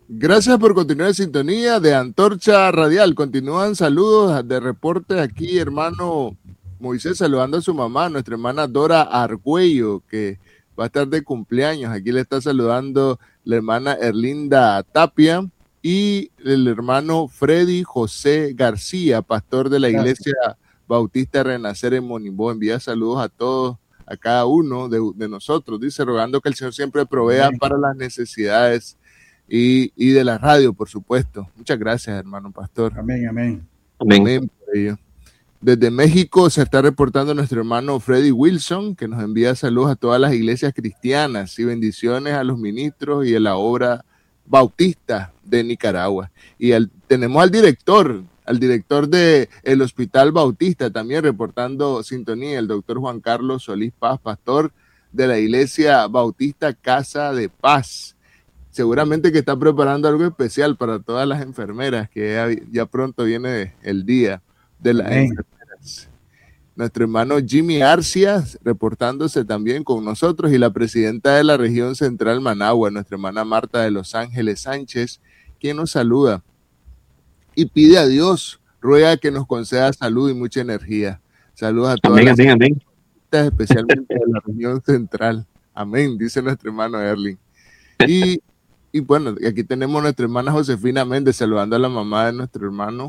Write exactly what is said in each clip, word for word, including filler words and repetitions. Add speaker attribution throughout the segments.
Speaker 1: Gracias por continuar en sintonía de Antorcha Radial. Continúan saludos de reporte aquí, hermano Moisés, saludando a su mamá, nuestra hermana Dora Argüello, que va a estar de cumpleaños. Aquí le está saludando la hermana Erlinda Tapia y el hermano Freddy José García, pastor de la
Speaker 2: Gracias.
Speaker 1: Iglesia Bautista Renacer en Monimbó. Envía saludos a todos, a cada uno de, de nosotros. Dice, rogando que el Señor siempre provea
Speaker 2: Amén.
Speaker 1: para las necesidades Y, y de la radio, por supuesto. Muchas gracias, hermano pastor.
Speaker 2: Amén, amén.
Speaker 1: Amén. Amén por ello. Desde México se está reportando nuestro hermano Freddy Wilson, que nos envía saludos a todas las iglesias cristianas y bendiciones a los ministros y a la obra bautista de Nicaragua. Y al, tenemos al director, al director del de Hospital Bautista también reportando sintonía, el doctor Juan Carlos Solís Paz, pastor de la Iglesia Bautista Casa de Paz. Seguramente que está preparando algo especial para todas las enfermeras, que ya, ya pronto viene el día de las Amén. Enfermeras. Nuestro hermano Jimmy Arcia reportándose también con nosotros y la presidenta de la región central Managua, nuestra hermana Marta de Los Ángeles Sánchez, quien nos saluda y pide a Dios, ruega que nos conceda salud y mucha energía. Saludos a todas
Speaker 3: amén,
Speaker 1: las
Speaker 3: amén, amén.
Speaker 1: especialmente de la región central. Amén, dice nuestro hermano Erling. Y Y bueno, aquí tenemos a nuestra hermana Josefina Méndez saludando a la mamá de nuestro hermano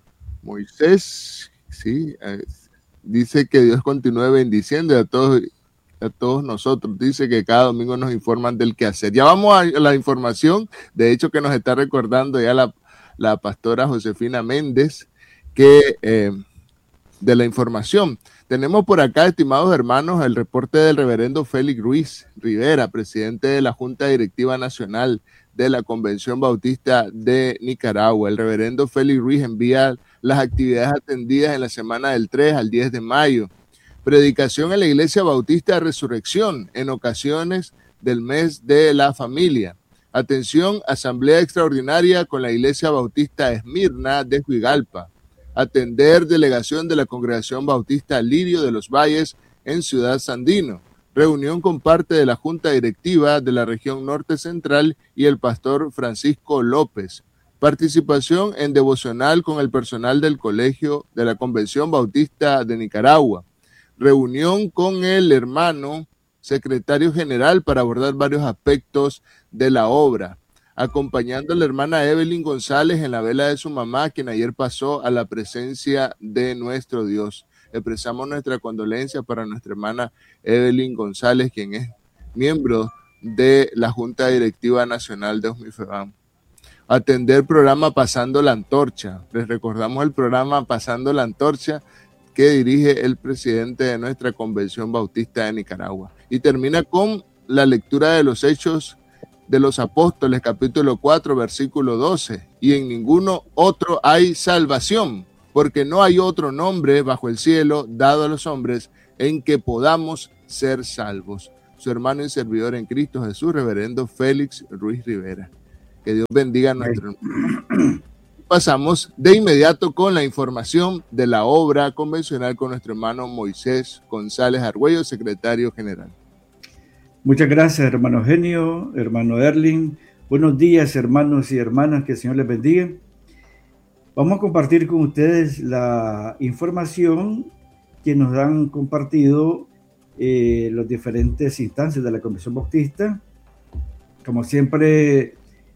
Speaker 1: Moisés. Sí, eh, dice que Dios continúe bendiciendo a todos, a todos nosotros. Dice que cada domingo nos informan del quehacer. Ya vamos a la información, de hecho que nos está recordando ya la, la pastora Josefina Méndez, que eh, de la información. Tenemos por acá, estimados hermanos, el reporte del reverendo Félix Ruiz Rivera, presidente de la Junta Directiva Nacional de la Convención Bautista de Nicaragua. El reverendo Félix Ruiz envía las actividades atendidas en la semana del tres al diez de mayo. Predicación en la Iglesia Bautista de Resurrección en ocasiones del mes de la familia. Atención, asamblea extraordinaria con la Iglesia Bautista Esmirna de Huigalpa. Atender delegación de la Congregación Bautista Lirio de los Valles en Ciudad Sandino. Reunión con parte de la Junta Directiva de la región Norte Central y el pastor Francisco López. Participación en devocional con el personal del Colegio de la Convención Bautista de Nicaragua. Reunión con el hermano secretario general para abordar varios aspectos de la obra. Acompañando a la hermana Evelyn González en la vela de su mamá, quien ayer pasó a la presencia de nuestro Dios. Expresamos nuestra condolencia para nuestra hermana Evelyn González, quien es miembro de la Junta Directiva Nacional de OSMIFEBAM. Atender programa Pasando la Antorcha. Les recordamos el programa Pasando la Antorcha que dirige el presidente de nuestra Convención Bautista de Nicaragua. Y termina con la lectura de los Hechos de los Apóstoles, capítulo cuatro, versículo doce. Y en ninguno otro hay salvación, porque no hay otro nombre bajo el cielo dado a los hombres en que podamos ser salvos. Su hermano y servidor en Cristo Jesús, reverendo Félix Ruiz Rivera. Que Dios bendiga a nuestro hermano. Pasamos de inmediato con la información de la obra convencional con nuestro hermano Moisés González Argüello, secretario general.
Speaker 2: Muchas gracias, hermano Eugenio, hermano Erling. Buenos días, hermanos y hermanas, que el Señor les bendiga. Vamos a compartir con ustedes la información que nos han compartido eh, las diferentes instancias de la Convención Bautista. Como siempre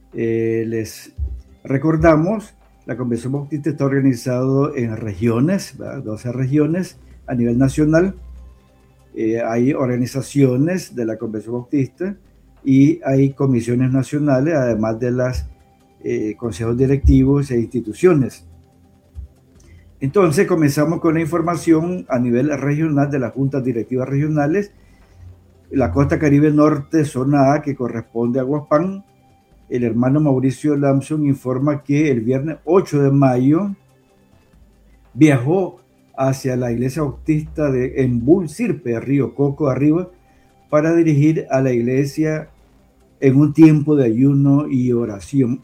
Speaker 2: eh, les recordamos, la Convención Bautista está organizada en regiones, ¿verdad? doce regiones a nivel nacional. Eh, hay organizaciones de la Convención Bautista y hay comisiones nacionales, además de los eh, consejos directivos e instituciones. Entonces comenzamos con la información a nivel regional de las juntas directivas regionales. La Costa Caribe Norte, zona A, que corresponde a Guapán. El hermano Mauricio Lamson informa que el viernes ocho de mayo viajó hacia la iglesia bautista de Embulsirpe, Río Coco arriba, para dirigir a la iglesia en un tiempo de ayuno y oración.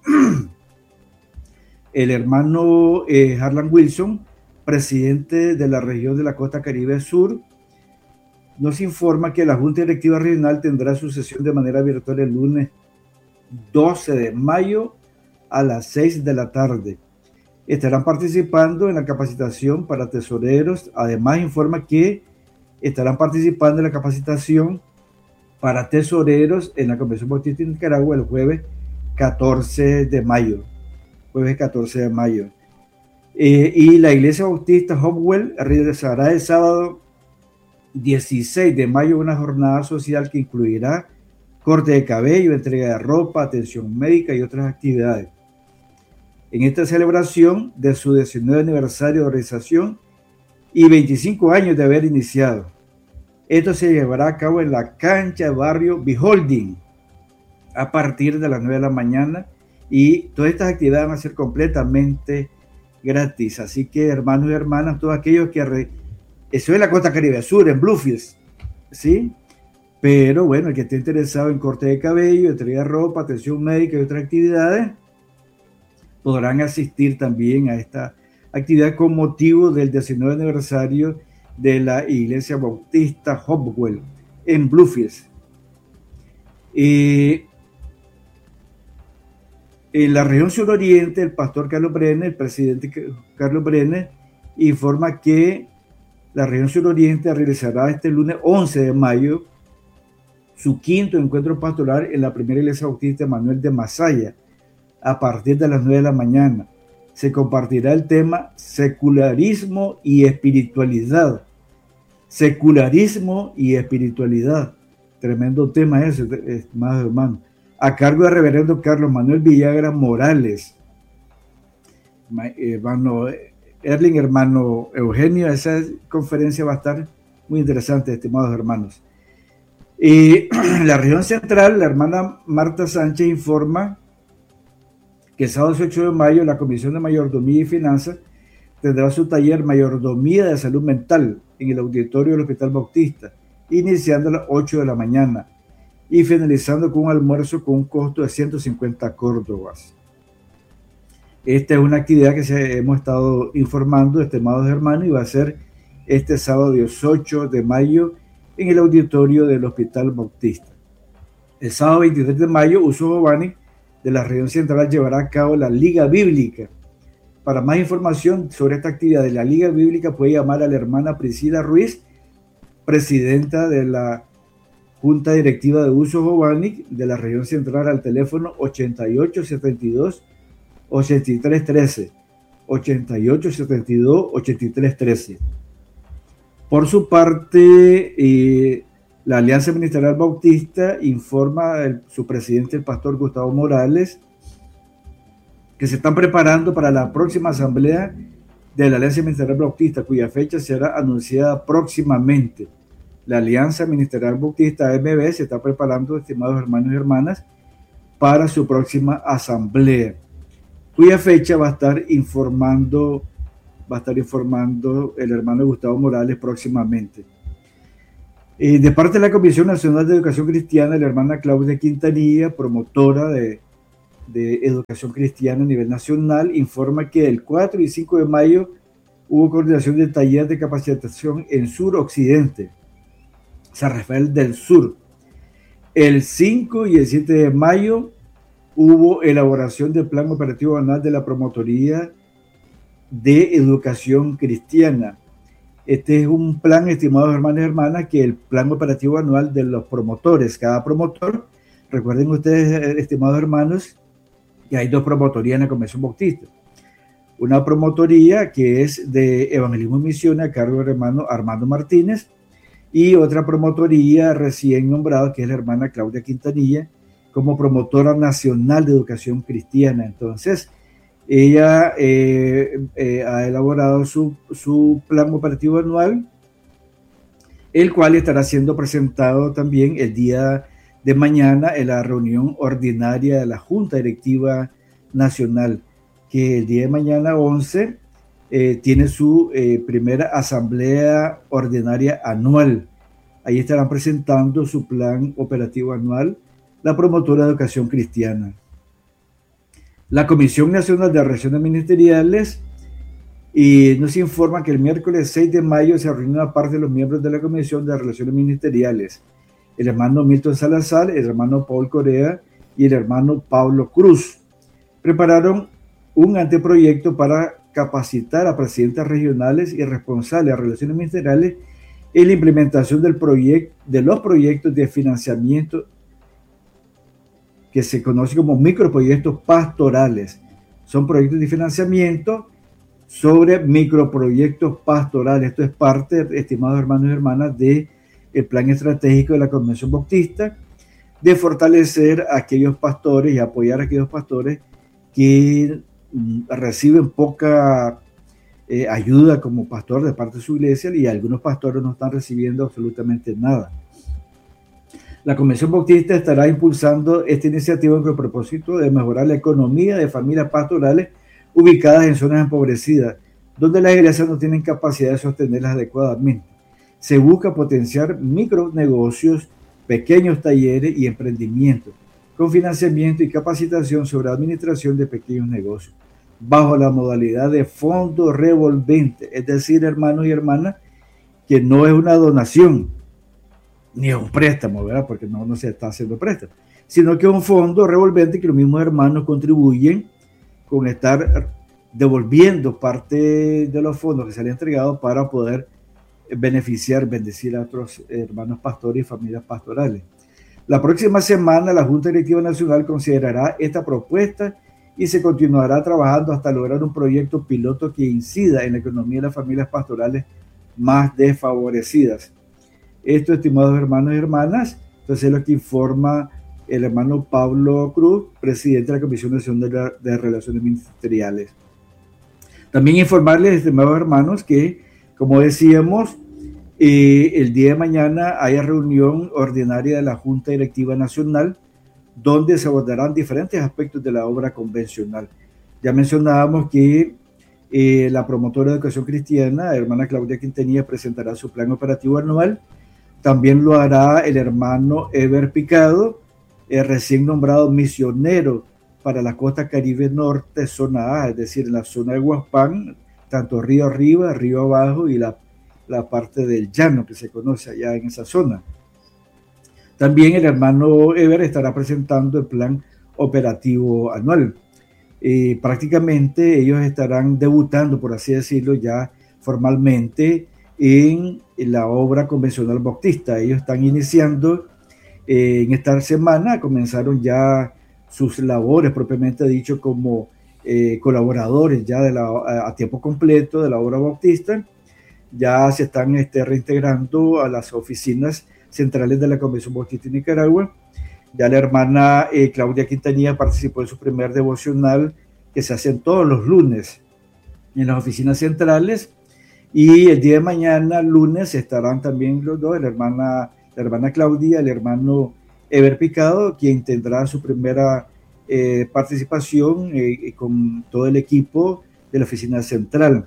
Speaker 2: El hermano eh, Harlan Wilson, presidente de la región de la Costa Caribe Sur, nos informa que la Junta Directiva Regional tendrá su sesión de manera virtual el lunes doce de mayo a las seis de la tarde. Estarán participando en la capacitación para tesoreros. Además, informa que estarán participando en la capacitación para tesoreros en la Convención Bautista de Nicaragua el jueves catorce de mayo. Jueves catorce de mayo. Eh, y la Iglesia Bautista Hopewell realizará el sábado dieciséis de mayo una jornada social que incluirá corte de cabello, entrega de ropa, atención médica y otras actividades. En esta celebración de su diecinueve aniversario de organización y veinticinco años de haber iniciado. Esto se llevará a cabo en la cancha de barrio Beholding a partir de las nueve de la mañana, y todas estas actividades van a ser completamente gratis. Así que, hermanos y hermanas, todos aquellos que re... eso es la costa Caribe Sur, en Bluefields, ¿sí? Pero bueno, el que esté interesado en corte de cabello, entrega de ropa, atención médica y otras actividades, podrán asistir también a esta actividad con motivo del diecinueve aniversario de la Iglesia Bautista Hopewell en Bluefields. Eh, en la región suroriente, el pastor Carlos Brenner, el presidente Carlos Brenner, informa que la región suroriente realizará este lunes once de mayo su quinto encuentro pastoral en la primera iglesia bautista Manuel de Masaya a partir de las nueve de la mañana. Se compartirá el tema secularismo y espiritualidad. Secularismo y espiritualidad. Tremendo tema ese, estimados hermanos. A cargo del reverendo Carlos Manuel Villagra Morales. Hermano Erling, hermano Eugenio, esa conferencia va a estar muy interesante, estimados hermanos. Y la región central, la hermana Marta Sánchez informa que el sábado dieciocho de mayo la Comisión de Mayordomía y Finanzas tendrá su taller Mayordomía de Salud Mental en el auditorio del Hospital Bautista, iniciando a las ocho de la mañana y finalizando con un almuerzo con un costo de ciento cincuenta córdobas. Esta es una actividad que se, hemos estado informando, estimados hermanos, y va a ser este sábado dieciocho de mayo en el auditorio del Hospital Bautista. El sábado veintitrés de mayo, Uso Giovanni de la región central llevará a cabo la Liga Bíblica. Para más información sobre esta actividad de la Liga Bíblica puede llamar a la hermana Priscila Ruiz, presidenta de la Junta Directiva de Uso Giovanni de la región central, al teléfono ochenta y ocho setenta y dos ochenta y tres trece, ochenta y ocho setenta y dos ochenta y tres trece. Por su parte, eh, la Alianza Ministerial Bautista informa a su presidente, el pastor Gustavo Morales, que se están preparando para la próxima asamblea de la Alianza Ministerial Bautista, cuya fecha será anunciada próximamente. La Alianza Ministerial Bautista A M B se está preparando, estimados hermanos y hermanas, para su próxima asamblea, cuya fecha va a estar informando, va a estar informando el hermano Gustavo Morales próximamente. Eh, de parte de la Comisión Nacional de Educación Cristiana, la hermana Claudia Quintanilla, promotora de, de educación cristiana a nivel nacional, informa que el cuatro y cinco de mayo hubo coordinación de talleres de capacitación en sur-occidente, San Rafael del Sur. El cinco y el siete de mayo hubo elaboración del plan operativo anual de la Promotoría de Educación Cristiana. Este es un plan, estimados hermanos y hermanas, que el plan operativo anual de los promotores, cada promotor, recuerden ustedes, estimados hermanos, que hay dos promotorías en la Convención Bautista. Una promotoría que es de Evangelismo y Misión a cargo del hermano Armando Martínez, y otra promotoría recién nombrada, que es la hermana Claudia Quintanilla, como promotora nacional de educación cristiana. Entonces, ella eh, eh, ha elaborado su, su plan operativo anual, el cual estará siendo presentado también el día de mañana en la reunión ordinaria de la Junta Directiva Nacional, que el día de mañana once eh, tiene su eh, primera asamblea ordinaria anual. Ahí estarán presentando su plan operativo anual la promotora de educación cristiana. La Comisión Nacional de Relaciones Ministeriales y nos informa que el miércoles seis de mayo se reunió una parte de los miembros de la Comisión de Relaciones Ministeriales, el hermano Milton Salazar, el hermano Paul Corea y el hermano Pablo Cruz. prepararon un anteproyecto para capacitar a presidentes regionales y responsables de relaciones ministeriales en la implementación del proyecto, de los proyectos de financiamiento que se conoce como microproyectos pastorales. Son proyectos de financiamiento sobre microproyectos pastorales. Esto es parte, estimados hermanos y hermanas, del plan estratégico de la Convención Bautista, de fortalecer a aquellos pastores y apoyar a aquellos pastores que mm, reciben poca eh, ayuda como pastor de parte de su iglesia, y algunos pastores no están recibiendo absolutamente nada. La Convención Bautista estará impulsando esta iniciativa con el propósito de mejorar la economía de familias pastorales ubicadas en zonas empobrecidas, donde las iglesias no tienen capacidad de sostenerlas adecuadamente. Se busca potenciar micronegocios, pequeños talleres y emprendimientos, con financiamiento y capacitación sobre administración de pequeños negocios, bajo la modalidad de fondo revolvente, es decir, hermanos y hermanas, que no es una donación, ni es un préstamo, ¿verdad? Porque no, no se está haciendo préstamo, sino que es un fondo revolvente que los mismos hermanos contribuyen con estar devolviendo parte de los fondos que se le han entregado para poder beneficiar, bendecir a otros hermanos pastores y familias pastorales. La próxima semana la Junta Directiva Nacional considerará esta propuesta y se continuará trabajando hasta lograr un proyecto piloto que incida en la economía de las familias pastorales más desfavorecidas. Esto, estimados hermanos y hermanas, entonces es lo que informa el hermano Pablo Cruz, presidente de la Comisión Nacional de, la, de Relaciones Ministeriales. También informarles, estimados hermanos, que, como decíamos, eh, el día de mañana hay reunión ordinaria de la Junta Directiva Nacional, donde se abordarán diferentes aspectos de la obra convencional. Ya mencionábamos que eh, la promotora de educación cristiana, hermana Claudia Quintanilla, presentará su plan operativo anual. También lo hará el hermano Eber Picado, el recién nombrado misionero para la costa Caribe Norte, zona A, es decir, en la zona de Huaspán, tanto río arriba, río abajo y la, la parte del llano que se conoce allá en esa zona. También el hermano Eber estará presentando el plan operativo anual. Eh, prácticamente ellos estarán debutando, por así decirlo, ya formalmente en la obra convencional bautista. Ellos están iniciando eh, en esta semana, comenzaron ya sus labores propiamente dicho como eh, colaboradores ya de la, a tiempo completo de la obra bautista. Ya se están este, reintegrando a las oficinas centrales de la Convención Bautista de Nicaragua. Ya la hermana eh, Claudia Quintanilla participó en su primer devocional que se hacen todos los lunes en las oficinas centrales, y el día de mañana, lunes, estarán también los dos, la hermana, la hermana Claudia, el hermano Eber Picado, quien tendrá su primera eh, participación eh, con todo el equipo de la oficina central.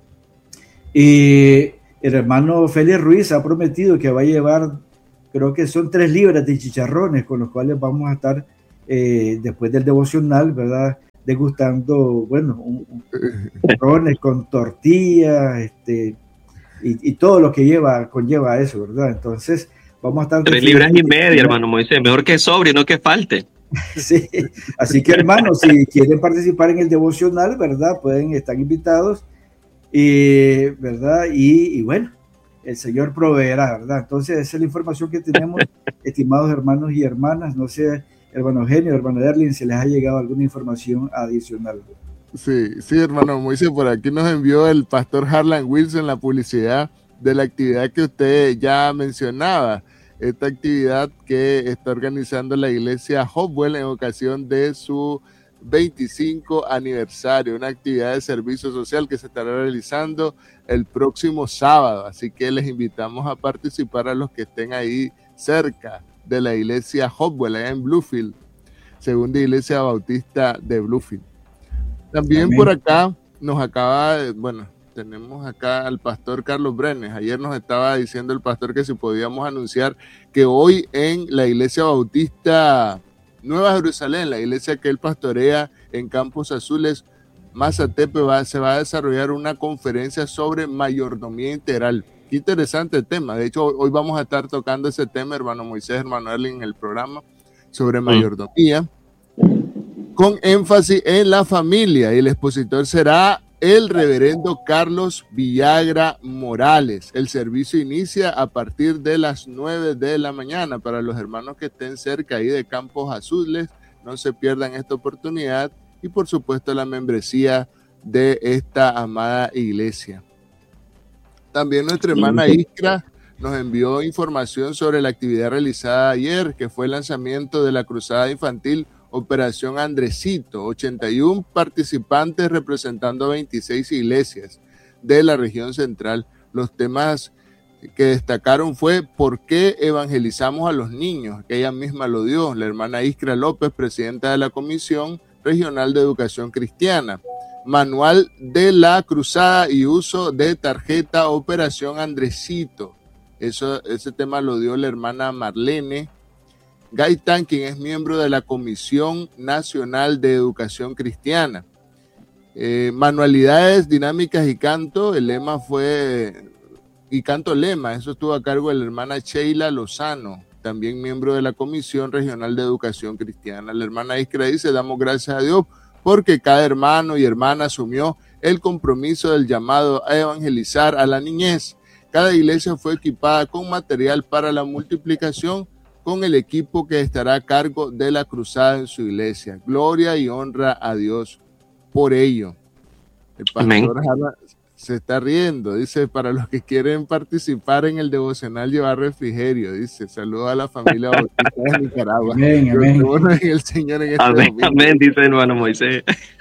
Speaker 2: Y el hermano Félix Ruiz ha prometido que va a llevar, creo que son tres libras de chicharrones, con los cuales vamos a estar eh, después del devocional, ¿verdad?, degustando, bueno, un, un, chicharrones con tortillas, este, y, y todo lo que lleva, conlleva a eso, ¿verdad? Entonces, vamos a estar...
Speaker 3: Tres libras y media, hermano Moisés, mejor que sobre, no que falte.
Speaker 2: Sí, así que hermanos, si quieren participar en el devocional, ¿verdad?, pueden estar invitados, y, ¿verdad? Y, y bueno, el Señor proveerá, ¿verdad? Entonces, esa es la información que tenemos, estimados hermanos y hermanas. No sé, hermano Eugenio, hermano Erling, si les ha llegado alguna información adicional.
Speaker 1: Sí, sí, hermano Moisés, por aquí nos envió el pastor Harlan Wilson la publicidad de la actividad que usted ya mencionaba, esta actividad que está organizando la iglesia Hopewell en ocasión de su veinticinco aniversario, una actividad de servicio social que se estará realizando el próximo sábado, así que les invitamos a participar a los que estén ahí cerca de la iglesia Hopewell, allá en Bluefield, segunda iglesia bautista de Bluefield. También Amén. Por acá nos acaba, de, bueno, tenemos acá al pastor Carlos Brenes. Ayer nos estaba diciendo el pastor que si podíamos anunciar que hoy en la iglesia bautista Nueva Jerusalén, la iglesia que él pastorea en Campos Azules, Mazatepe, va, se va a desarrollar una conferencia sobre mayordomía integral. Qué interesante tema. De hecho, hoy vamos a estar tocando ese tema, hermano Moisés, hermano Erling, en el programa sobre mayordomía. con énfasis en la familia, y el expositor será el reverendo Carlos Villagra Morales. El servicio inicia a partir de las nueve de la mañana. Para los hermanos que estén cerca ahí de Campos Azules, no se pierdan esta oportunidad, y por supuesto la membresía de esta amada iglesia. También nuestra hermana Iskra nos envió información sobre la actividad realizada ayer, que fue el lanzamiento de la cruzada infantil Operación Andresito. ochenta y uno participantes representando veintiséis iglesias de la región central. Los temas que destacaron fue por qué evangelizamos a los niños, que ella misma lo dio, la hermana Iskra López, presidenta de la Comisión Regional de Educación Cristiana. Manual de la cruzada y uso de tarjeta Operación Andresito. Eso, ese tema lo dio la hermana Marlene Gaitán, quien es miembro de la Comisión Nacional de Educación Cristiana. Eh, manualidades, dinámicas y canto, el lema fue, y canto lema, eso estuvo a cargo de la hermana Sheila Lozano, también miembro de la Comisión Regional de Educación Cristiana. La hermana Iskra dice, damos gracias a Dios porque cada hermano y hermana asumió el compromiso del llamado a evangelizar a la niñez. Cada iglesia fue equipada con material para la multiplicación, con el equipo que estará a cargo de la cruzada en su iglesia. Gloria y honra a Dios por ello. El pastor Jara se está riendo, dice, para los que quieren participar en el devocional, llevar refrigerio, dice, saludos a la familia bautista de Nicaragua.
Speaker 2: Amén, amén.
Speaker 1: Bueno en el Señor en este
Speaker 3: amén,
Speaker 1: domingo.
Speaker 3: amén, dice hermano Moisés.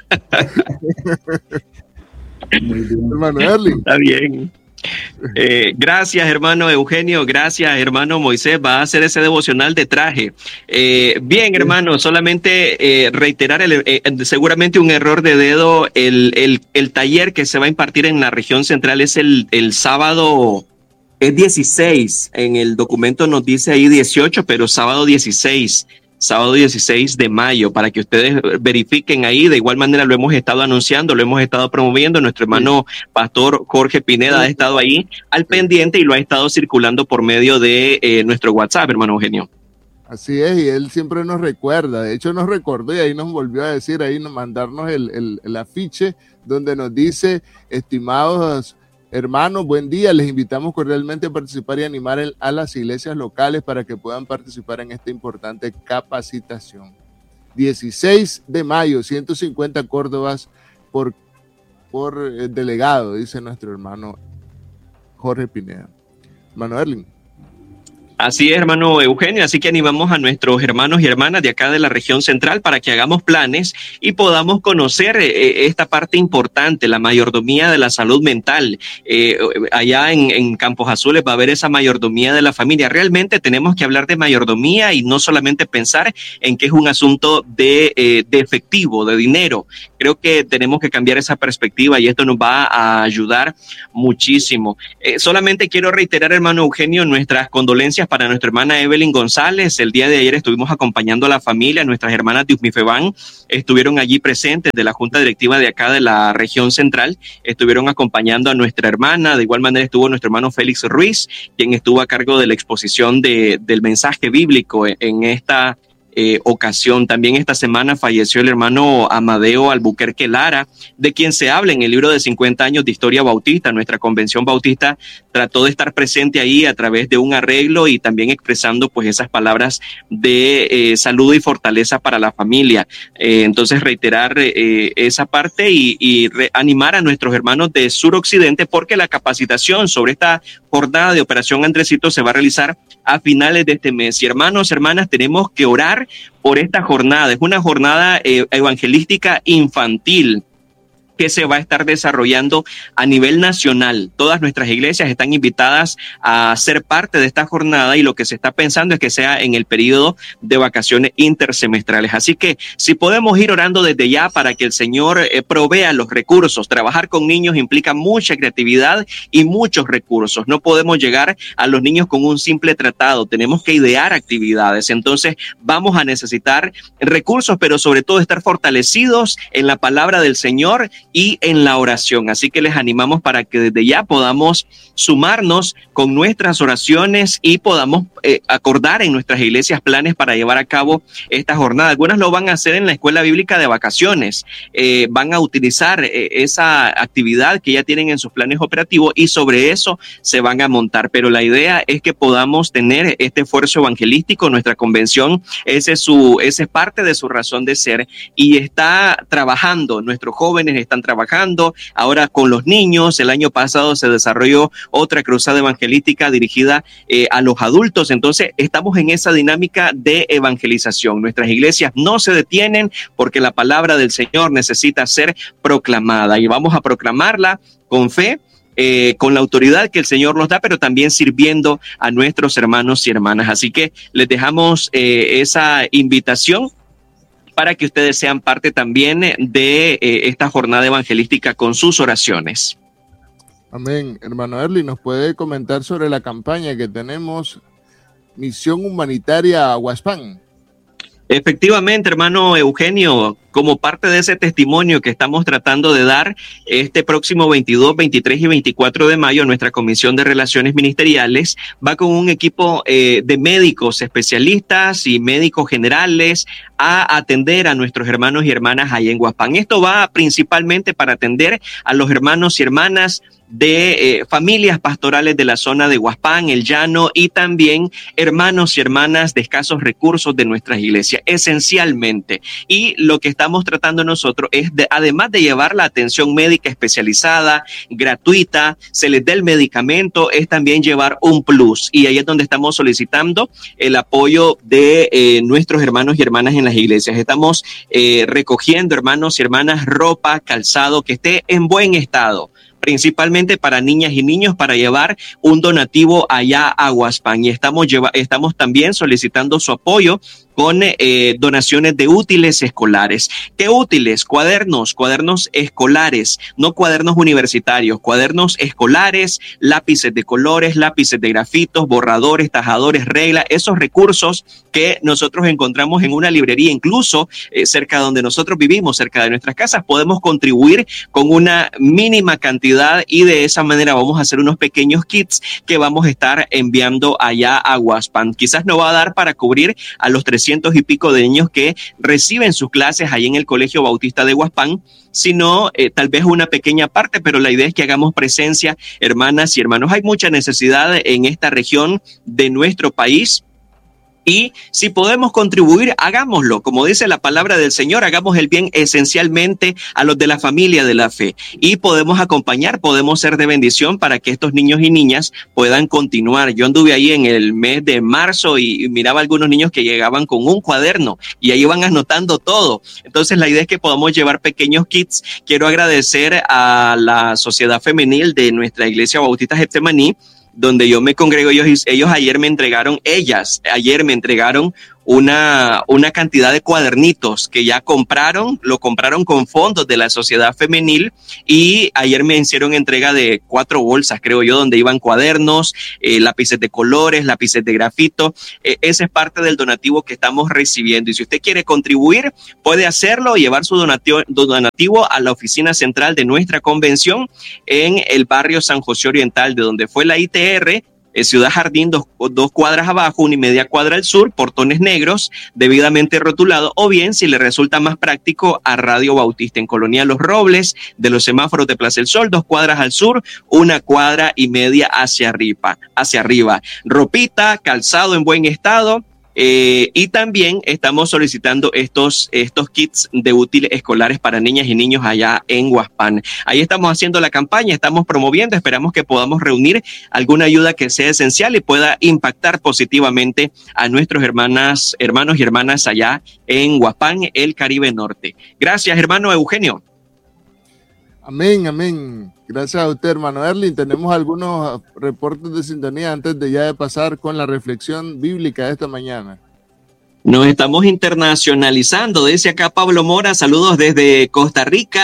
Speaker 2: Muy bien.
Speaker 1: Hermano Erling.
Speaker 3: Está bien. Eh, gracias hermano Eugenio, gracias hermano Moisés, va a hacer ese devocional de traje. Eh, bien hermano, solamente eh, reiterar el, eh, seguramente un error de dedo, el, el, el taller que se va a impartir en la región central es el, el sábado, es dieciséis, en el documento nos dice ahí dieciocho, pero sábado dieciséis. Sábado dieciséis de mayo, para que ustedes verifiquen ahí. De igual manera lo hemos estado anunciando, lo hemos estado promoviendo. Nuestro hermano pastor Jorge Pineda ha estado ahí al pendiente y lo ha estado circulando por medio de eh, nuestro WhatsApp, hermano Eugenio.
Speaker 1: Así es, y él siempre nos recuerda. De hecho nos recordó y ahí nos volvió a decir, ahí nos mandarnos el, el, el afiche donde nos dice, estimados hermanos, buen día, les invitamos cordialmente a participar y animar el, a las iglesias locales para que puedan participar en esta importante capacitación. dieciséis de mayo, ciento cincuenta Córdobas por, por eh, delegado, dice nuestro hermano Jorge Pineda. Hermano Erling.
Speaker 3: Así es, hermano Eugenio, así que animamos a nuestros hermanos y hermanas de acá de la región central para que hagamos planes y podamos conocer eh, esta parte importante, la mayordomía de la salud mental. Eh, allá en, en Campos Azules va a haber esa mayordomía de la familia. Realmente tenemos que hablar de mayordomía y no solamente pensar en que es un asunto de, eh, de efectivo, de dinero. Creo que tenemos que cambiar esa perspectiva y esto nos va a ayudar muchísimo. Eh, solamente quiero reiterar, hermano Eugenio, nuestras condolencias para nuestra hermana Evelyn González. El día de ayer estuvimos acompañando a la familia, nuestras hermanas de Usmifebán estuvieron allí presentes de la junta directiva de acá de la región central, estuvieron acompañando a nuestra hermana. De igual manera estuvo nuestro hermano Félix Ruiz, quien estuvo a cargo de la exposición de, del mensaje bíblico en esta Eh, ocasión. También esta semana falleció el hermano Amadeo Albuquerque Lara, de quien se habla en el libro de cincuenta años de historia bautista. Nuestra convención bautista trató de estar presente ahí a través de un arreglo y también expresando pues esas palabras de eh, salud y fortaleza para la familia. Eh, entonces reiterar eh, esa parte y, y re- animar a nuestros hermanos de suroccidente, porque la capacitación sobre esta jornada de Operación Andresito se va a realizar a finales de este mes. Y hermanos, hermanas, tenemos que orar por esta jornada. Es una jornada eh, evangelística infantil que se va a estar desarrollando a nivel nacional. Todas nuestras iglesias están invitadas a ser parte de esta jornada y lo que se está pensando es que sea en el periodo de vacaciones intersemestrales. Así que si podemos ir orando desde ya para que el Señor eh, provea los recursos. Trabajar con niños implica mucha creatividad y muchos recursos. No podemos llegar a los niños con un simple tratado. Tenemos que idear actividades. Entonces vamos a necesitar recursos, pero sobre todo estar fortalecidos en la palabra del Señor y en la oración. Así que les animamos para que desde ya podamos sumarnos con nuestras oraciones y podamos eh, acordar en nuestras iglesias planes para llevar a cabo esta jornada. Algunas lo van a hacer en la escuela bíblica de vacaciones, eh, van a utilizar eh, esa actividad que ya tienen en sus planes operativos y sobre eso se van a montar. Pero la idea es que podamos tener este esfuerzo evangelístico. Nuestra convención, ese es, su, ese es parte de su razón de ser y está trabajando. Nuestros jóvenes están trabajando ahora con los niños. El año pasado se desarrolló otra cruzada evangelística dirigida eh, a los adultos. Entonces estamos en esa dinámica de evangelización. Nuestras iglesias no se detienen porque la palabra del Señor necesita ser proclamada y vamos a proclamarla con fe, Eh, con la autoridad que el Señor nos da, pero también sirviendo a nuestros hermanos y hermanas. Así que les dejamos eh, esa invitación para que ustedes sean parte también de eh, esta jornada evangelística con sus oraciones.
Speaker 1: Amén. Hermano Erly, ¿nos puede comentar sobre la campaña que tenemos, Misión Humanitaria Aguaspan?
Speaker 3: Efectivamente, hermano Eugenio, como parte de ese testimonio que estamos tratando de dar, este próximo veintidós, veintitrés y veinticuatro de mayo, nuestra Comisión de Relaciones Ministeriales va con un equipo eh, de médicos especialistas y médicos generales a atender a nuestros hermanos y hermanas allá en Aguaspan. Esto va principalmente para atender a los hermanos y hermanas de eh, familias pastorales de la zona de Aguaspan, El Llano y también hermanos y hermanas de escasos recursos de nuestras iglesias, esencialmente. Y lo que estamos tratando nosotros es, de, además de llevar la atención médica especializada, gratuita, se les dé el medicamento, es también llevar un plus. Y ahí es donde estamos solicitando el apoyo de eh, nuestros hermanos y hermanas en las iglesias. Estamos eh, recogiendo, hermanos y hermanas, ropa, calzado que esté en buen estado, principalmente para niñas y niños, para llevar un donativo allá a Aguaspan. Y estamos, lleva, estamos también solicitando su apoyo con eh, donaciones de útiles escolares. ¿Qué útiles? Cuadernos, cuadernos escolares, no cuadernos universitarios, cuadernos escolares, lápices de colores, lápices de grafitos, borradores, tajadores, reglas, esos recursos que nosotros encontramos en una librería, incluso eh, cerca de donde nosotros vivimos, cerca de nuestras casas, podemos contribuir con una mínima cantidad y de esa manera vamos a hacer unos pequeños kits que vamos a estar enviando allá a Aguaspan. Quizás no va a dar para cubrir a los trescientos y pico de niños que reciben sus clases ahí en el Colegio Bautista de Aguaspan, sino eh, tal vez una pequeña parte, pero la idea es que hagamos presencia, hermanas y hermanos. Hay mucha necesidad en esta región de nuestro país. Y si podemos contribuir, hagámoslo. Como dice la palabra del Señor, hagamos el bien esencialmente a los de la familia de la fe. Y podemos acompañar, podemos ser de bendición para que estos niños y niñas puedan continuar. Yo anduve ahí en el mes de marzo y miraba a algunos niños que llegaban con un cuaderno y ahí iban anotando todo. Entonces la idea es que podamos llevar pequeños kits. Quiero agradecer a la Sociedad Femenil de nuestra Iglesia Bautista Getsemaní, donde yo me congrego. Ellos, ellos ayer me entregaron, ellas ayer me entregaron una, una cantidad de cuadernitos que ya compraron, lo compraron con fondos de la Sociedad Femenil y ayer me hicieron entrega de cuatro bolsas, creo yo, donde iban cuadernos, eh, lápices de colores, lápices de grafito. Eh, ese es parte del donativo que estamos recibiendo y si usted quiere contribuir, puede hacerlo y llevar su donativo, donativo a la oficina central de nuestra convención en el barrio San José Oriental, de donde fue la I T R, Ciudad Jardín, dos, dos cuadras abajo, una y media cuadra al sur, portones negros, debidamente rotulado, o bien, si le resulta más práctico, a Radio Bautista en Colonia Los Robles, de los semáforos de Plaza del Sol, dos cuadras al sur, una cuadra y media hacia arriba, hacia arriba. Ropita, calzado en buen estado. Eh, y también estamos solicitando estos, estos kits de útiles escolares para niñas y niños allá en Aguaspan. Ahí estamos haciendo la campaña, estamos promoviendo, esperamos que podamos reunir alguna ayuda que sea esencial y pueda impactar positivamente a nuestros hermanas, hermanos y hermanas allá en Aguaspan, el Caribe Norte. Gracias, hermano Eugenio.
Speaker 1: Amén, amén. Gracias a usted, hermano Erling. Tenemos algunos reportes de sintonía antes de ya de pasar con la reflexión bíblica de esta mañana.
Speaker 3: Nos estamos internacionalizando, dice acá Pablo Mora, saludos desde Costa Rica. Ya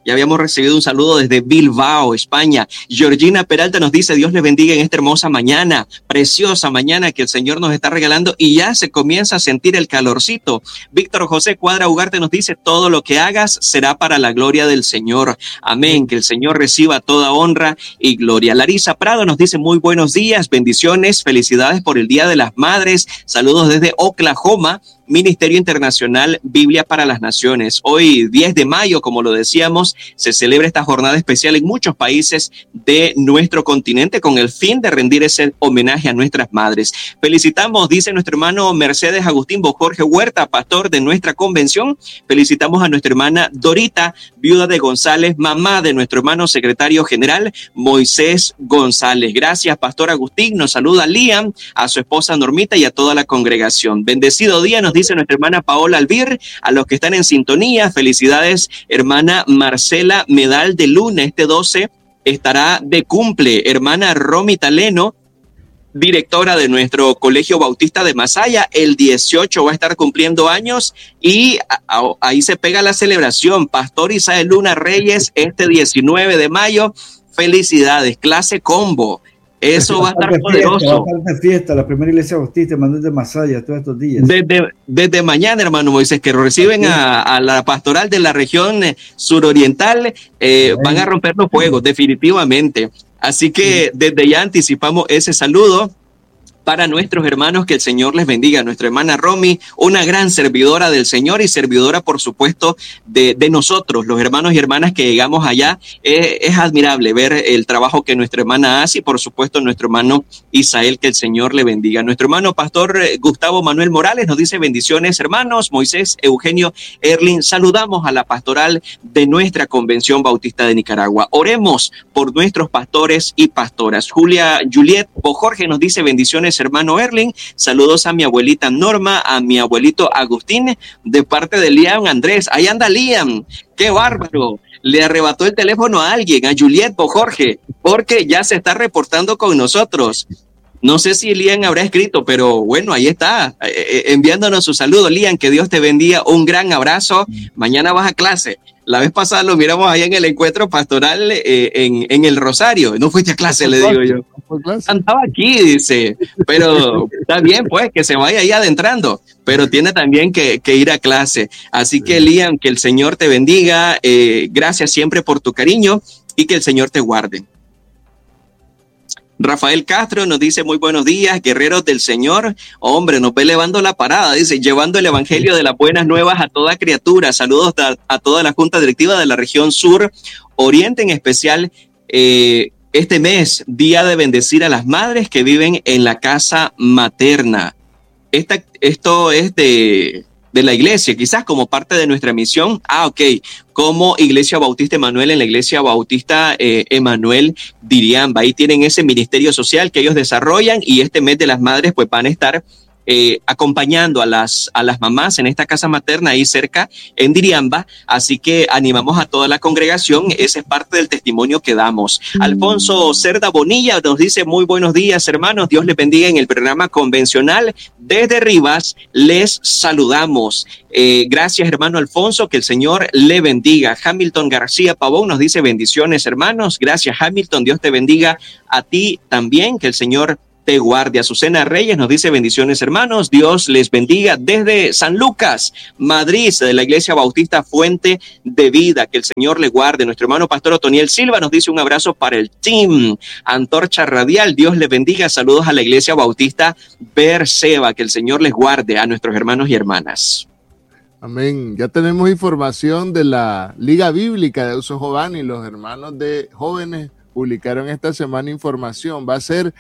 Speaker 3: Ya habíamos recibido un saludo desde Bilbao, España. Georgina Peralta nos dice, Dios les bendiga en esta hermosa mañana, preciosa mañana que el Señor nos está regalando y ya se comienza a sentir el calorcito. Víctor José Cuadra Ugarte nos dice, todo lo que hagas será para la gloria del Señor. Amén, que el Señor reciba toda honra y gloria. Larisa Prado nos dice, muy buenos días, bendiciones, felicidades por el Día de las Madres. Saludos desde Oklahoma. Ministerio Internacional Biblia para las Naciones. Hoy, diez de mayo, como lo decíamos, se celebra esta jornada especial en muchos países de nuestro continente con el fin de rendir ese homenaje a nuestras madres. Felicitamos, dice nuestro hermano Mercedes Agustín Bojorge Huerta, pastor de nuestra convención. Felicitamos a nuestra hermana Dorita, viuda de González, mamá de nuestro hermano secretario general Moisés González. Gracias, pastor Agustín. Nos saluda Liam, a su esposa Normita y a toda la congregación. Bendecido día, nos dice nuestra hermana Paola Albir, a los que están en sintonía, felicidades, hermana Marcela Medal de Luna, este doce estará de cumple, hermana Romy Taleno, directora de nuestro Colegio Bautista de Masaya, el dieciocho va a estar cumpliendo años y a, a, ahí se pega la celebración, pastor Isael Luna Reyes, este diecinueve de mayo, felicidades, clase combo. Eso va a estar poderoso.
Speaker 2: Fiesta, va a estar de fiesta, la primera iglesia bautista Manuel de Masaya todos estos días.
Speaker 3: Desde, desde mañana, hermano Moisés, que reciben a, a la pastoral de la región suroriental, eh, van a romper los fuegos, definitivamente. Así que desde ya anticipamos ese saludo para nuestros hermanos, que el Señor les bendiga. Nuestra hermana Romy, una gran servidora del Señor y servidora, por supuesto, de, de nosotros, los hermanos y hermanas que llegamos allá. Eh, es admirable ver el trabajo que nuestra hermana hace y, por supuesto, nuestro hermano Isael, que el Señor le bendiga. Nuestro hermano pastor Gustavo Manuel Morales nos dice, bendiciones, hermanos. Moisés, Eugenio, Erling, saludamos a la pastoral de nuestra Convención Bautista de Nicaragua. Oremos por nuestros pastores y pastoras. Julia Juliet Bojorge nos dice, bendiciones, hermano Erling, saludos a mi abuelita Norma, a mi abuelito Agustín, de parte de Liam Andrés. Ahí anda Liam, qué bárbaro, le arrebató el teléfono a alguien, a Juliet Bojorge, porque ya se está reportando con nosotros. No sé si Liam habrá escrito, pero bueno, ahí está, eh, enviándonos su saludo. Liam, que Dios te bendiga, un gran abrazo, mañana vas a clase. La vez pasada lo miramos ahí en el encuentro pastoral eh, en, en el Rosario. No fuiste a clase, le digo yo. Andaba aquí, dice. Pero está bien, pues, que se vaya ahí adentrando. Pero tiene también que, que ir a clase. Así que, Liam, que el Señor te bendiga. Eh, gracias siempre por tu cariño y que el Señor te guarde. Rafael Castro nos dice, muy buenos días, guerreros del Señor. Hombre, nos ve elevando la parada, dice, llevando el evangelio de las buenas nuevas a toda criatura. Saludos a, a toda la Junta Directiva de la región Sur Oriente, en especial eh, este mes, día de bendecir a las madres que viven en la casa materna. Esta, esto es de... de la iglesia, quizás como parte de nuestra misión. Ah, ok, como Iglesia Bautista Emanuel en la Iglesia Bautista eh, Emanuel Diriamba. Ahí tienen ese ministerio social que ellos desarrollan y este mes de las madres pues van a estar eh, acompañando a las, a las mamás en esta casa materna ahí cerca en Diriamba. Así que animamos a toda la congregación. Ese es parte del testimonio que damos. Mm. Alfonso Cerda Bonilla nos dice, muy buenos días, hermanos. Dios les bendiga en el programa convencional. Desde Rivas les saludamos. Eh, gracias, hermano Alfonso, que el Señor le bendiga. Hamilton García Pavón nos dice, bendiciones, hermanos. Gracias, Hamilton. Dios te bendiga a ti también, que el Señor te guarde. Azucena Reyes nos dice, bendiciones, hermanos. Dios les bendiga desde San Lucas, Madrid, de la Iglesia Bautista Fuente de Vida. Que el Señor le guarde. Nuestro hermano pastor Otoniel Silva nos dice, un abrazo para el team Antorcha Radial. Dios les bendiga. Saludos a la Iglesia Bautista Berseba. Que el Señor les guarde a nuestros hermanos y hermanas.
Speaker 1: Amén. Ya tenemos información de la Liga Bíblica de Uso Giovanni. Los hermanos de jóvenes publicaron esta semana información. Va a ser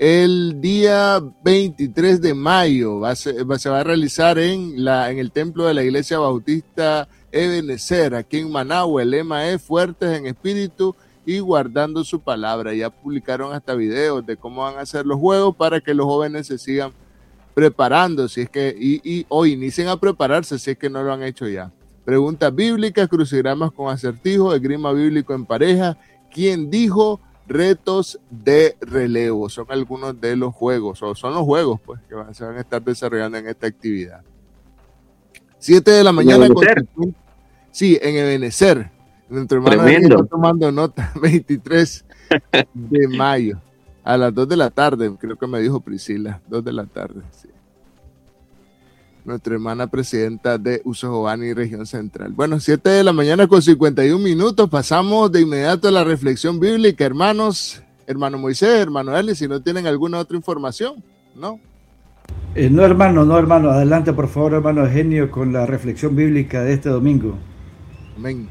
Speaker 1: el día veintitrés de mayo. Va a ser, va, se va a realizar en, la, en el templo de la Iglesia Bautista Ebenezer, aquí en Managua. El lema es fuertes en espíritu y guardando su palabra. Ya publicaron hasta videos de cómo van a hacer los juegos para que los jóvenes se sigan preparando, si es que, y, y o inicien a prepararse si es que no lo han hecho ya. Preguntas bíblicas, crucigramas con acertijos, esgrima bíblico en pareja. ¿Quién dijo? Retos de relevo. Son algunos de los juegos, o son los juegos pues que van, se van a estar desarrollando en esta actividad. Siete de la mañana. Con, sí, en Ebenezer. Nuestro hermano está tomando nota, veintitrés de mayo, a las dos de la tarde, creo que me dijo Priscila, dos de la tarde, sí. Nuestra hermana presidenta de Uso Giovanni, región central. Bueno, siete de la mañana con cincuenta y un minutos, pasamos de inmediato a la reflexión bíblica, hermanos, hermano Moisés, hermano Eli, si no tienen alguna otra información, ¿no?
Speaker 2: Eh, no, hermano, no, hermano, adelante, por favor, hermano Eugenio, con la reflexión bíblica de este domingo.
Speaker 1: Amén.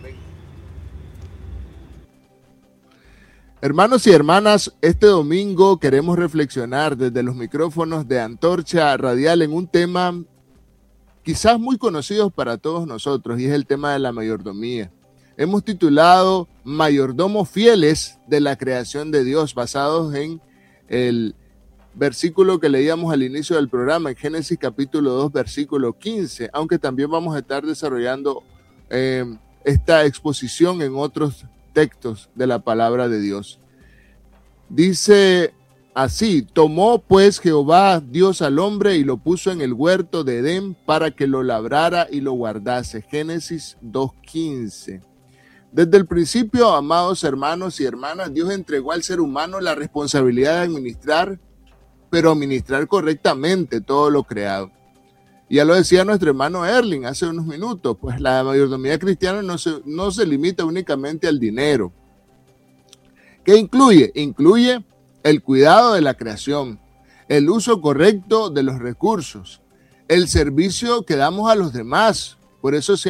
Speaker 1: Hermanos y hermanas, este domingo queremos reflexionar desde los micrófonos de Antorcha Radial en un tema quizás muy conocido para todos nosotros, y es el tema de la mayordomía. Hemos titulado Mayordomos fieles de la creación de Dios, basados en el versículo que leíamos al inicio del programa, en Génesis capítulo dos, versículo quince, aunque también vamos a estar desarrollando eh, esta exposición en otros textos de la palabra de Dios. Dice así: tomó pues Jehová Dios al hombre y lo puso en el huerto de Edén para que lo labrara y lo guardase. Génesis dos quince. Desde el principio, amados hermanos y hermanas, Dios entregó al ser humano la responsabilidad de administrar, pero administrar correctamente todo lo creado. Ya lo decía nuestro hermano Erling hace unos minutos, pues la mayordomía cristiana no se, no se limita únicamente al dinero. ¿Qué incluye? Incluye el cuidado de la creación, el uso correcto de los recursos, el servicio que damos a los demás. Por eso